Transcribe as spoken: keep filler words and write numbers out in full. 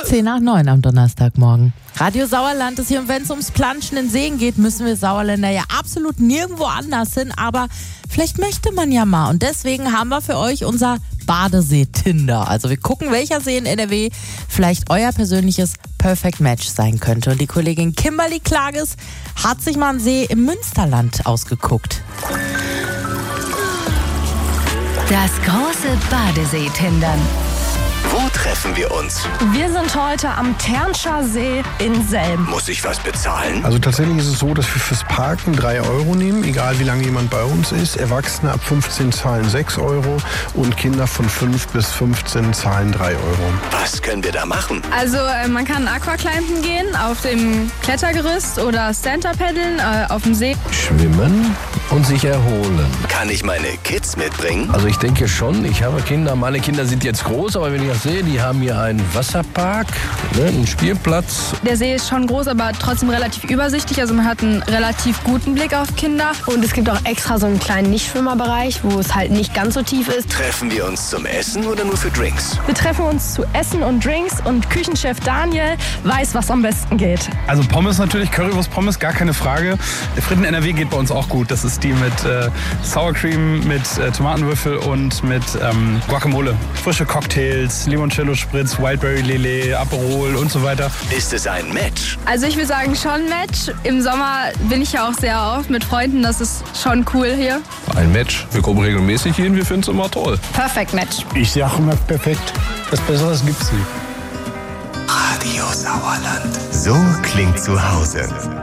zehn nach neun am Donnerstagmorgen. Radio Sauerland ist hier, und wenn es ums Planschen in Seen geht, müssen wir Sauerländer ja absolut nirgendwo anders hin, aber vielleicht möchte man ja mal, und deswegen haben wir für euch unser Badesee-Tinder. Also wir gucken, welcher See in N R W vielleicht euer persönliches Perfect Match sein könnte. Und die Kollegin Kimberly Klages hat sich mal einen See im Münsterland ausgeguckt. Das große Badesee-Tindern. Wo treffen wir uns? Wir sind heute am Ternscher See in Selm. Muss ich was bezahlen? Also tatsächlich ist es so, dass wir fürs Parken drei Euro nehmen, egal wie lange jemand bei uns ist. Erwachsene ab fünfzehn zahlen sechs Euro und Kinder von fünf bis fünfzehn zahlen drei Euro. Was können wir da machen? Also äh, man kann Aquaclimben gehen auf dem Klettergerüst oder Stand-Up paddeln äh, auf dem See. Schwimmen und sich erholen. Kann ich meine Kids mitbringen? Also ich denke schon, ich habe Kinder, meine Kinder sind jetzt groß, aber wenn ich das sehe, die haben hier einen Wasserpark, ne, einen Spielplatz. Der See ist schon groß, aber trotzdem relativ übersichtlich. Also man hat einen relativ guten Blick auf Kinder. Und es gibt auch extra so einen kleinen Nichtschwimmerbereich, wo es halt nicht ganz so tief ist. Treffen wir uns zum Essen oder nur für Drinks? Wir treffen uns zu Essen und Drinks und Küchenchef Daniel weiß, was am besten geht. Also Pommes natürlich, Currywurst Pommes, gar keine Frage. Fritten N R W geht bei uns auch gut. Das ist die mit äh, Sour Cream, mit äh, Tomatenwürfel und mit ähm, Guacamole. Frische Cocktails, Limoncello Spritz, Wildberry Lillet, Aperol und so weiter. Ist es ein Match? Also ich würde sagen schon ein Match. Im Sommer bin ich ja auch sehr oft mit Freunden. Das ist schon cool hier. Ein Match. Wir kommen regelmäßig hin, wir finden es immer toll. Perfect Match. Ich sage immer perfekt. Was Besseres gibt's nicht. Radio Sauerland. So klingt zu Hause.